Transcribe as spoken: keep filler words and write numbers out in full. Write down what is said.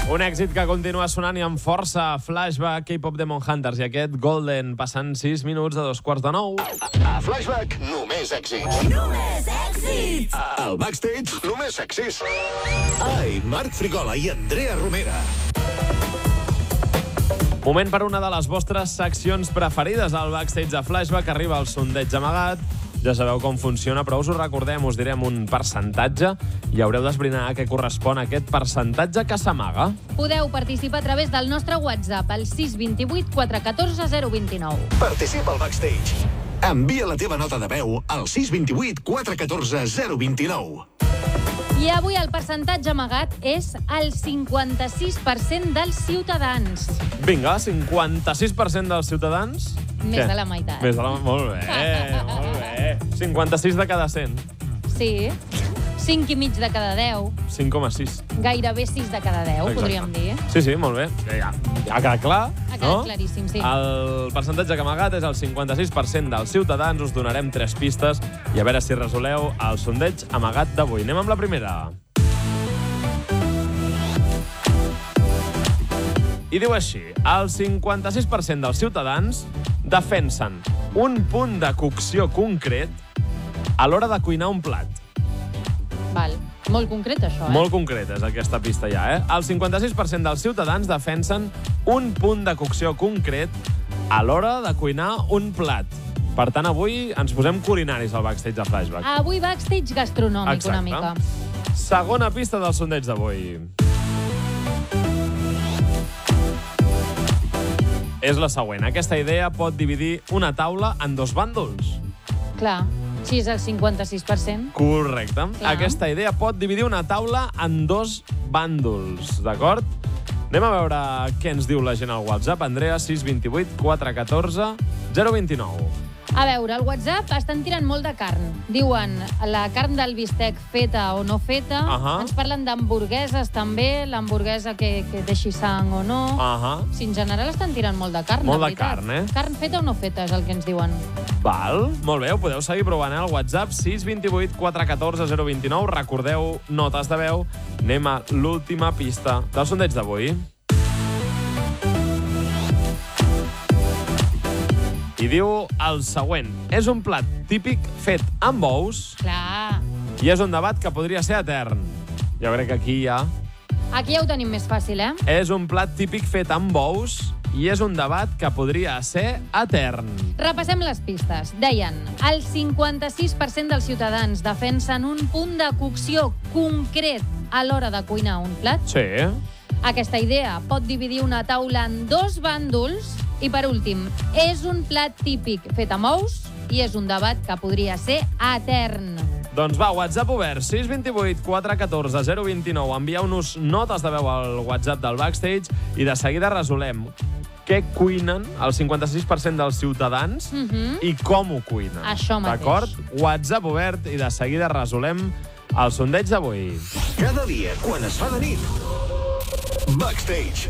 Un èxit que continua sonant i amb força. Flashback, K-pop Demon Hunters i aquest Golden, passant sis minuts de dos quarts de nou. A Flashback, només èxits. Només èxits! Al Backstage, només èxits. Ai, Marc Frigola i Andrea Romera. Moment per una de les vostres seccions preferides. Al Backstage de Flashback arriba el sondeig amagat. Ja sabeu com funciona, però us ho recordem, us direm un percentatge i haureu d'esbrinar a què correspon aquest percentatge que s'amaga. Podeu participar a través del nostre WhatsApp, al sis dos vuit, quatre uno quatre, zero dos nou. Participa al Backstage. Envia la teva nota de veu al sis dos vuit, quatre uno quatre, zero dos nou. I avui el percentatge amagat és el cinquanta-sis per cent dels ciutadans. Vinga, cinquanta-sis per cent dels ciutadans... Més Què? de la meitat. Més de la... Molt bé, molt bé. cinquanta-sis de cada cent. Sí. cinc i mig de cada deu. cinc coma sis. Gairebé sis de cada deu, Exacte. podríem dir. Sí, sí, molt bé. Ja, ja ha quedat clar, Ha quedat no? claríssim, sí. El percentatge que ha amagat és el cinquanta-sis per cent dels ciutadans. Us donarem tres pistes i a veure si resoleu el sondeig amagat d'avui. Anem amb la primera. I diu així: el cinquanta-sis per cent dels ciutadans defensen un punt de cocció concret a l'hora de cuinar un plat. Val. Molt concret, això, eh? Molt concret és aquesta pista ja, eh? El cinquanta-sis per cent dels ciutadans defensen un punt de cocció concret a l'hora de cuinar un plat. Per tant, avui ens posem culinaris al Backstage de Flashback. Avui backstage gastronòmic, Exacte. una mica. Segona pista del sondeig d'avui. És la següent. Aquesta idea pot dividir una taula en dos bàndols. Clar, si és el cinquanta-sis per cent. Correcte. Clar. Aquesta idea pot dividir una taula en dos bàndols, d'acord? Anem a veure què ens diu la gent al WhatsApp. Andrea, sis dos vuit, quatre uno quatre, zero dos nou. A veure, al WhatsApp estan tirant molt de carn. Diuen la carn del bistec feta o no feta. Ahà. Ens parlen d'hamburgueses també, l'hamburguesa que, que deixi sang o no. Ahà. Si en general estan tirant molt de carn, Molt la de veritat. carn, eh? Carn feta o no feta és el que ens diuen. Val, molt bé, ho podeu seguir provant, eh? Al WhatsApp, sis dos vuit, quatre uno quatre, zero dos nou. Recordeu, notes de veu. Anem a l'última pista del sondeig d'avui. I diu el següent. És un plat típic fet amb ous Clar. i és un debat que podria ser etern. Jo crec que aquí ja... Aquí ja ho tenim més fàcil, eh? És un plat típic fet amb ous i és un debat que podria ser etern. Repassem les pistes. Deien, el cinquanta-sis per cent dels ciutadans defensen un punt de cocció concret a l'hora de cuinar un plat. Sí. Aquesta idea pot dividir una taula en dos bàndols. I, per últim, és un plat típic fet amb ous i és un debat que podria ser etern. Doncs va, WhatsApp obert, sis dos vuit, quatre uno quatre, zero dos nou. Envieu-nos notes de veu al WhatsApp del Backstage i de seguida resolem què cuinen el cinquanta-sis per cent dels ciutadans Mhm. i com ho cuinen. Això mateix. D'acord? WhatsApp obert i de seguida resolem el sondeig d'avui. Cada dia, quan es fa de nit. Backstage.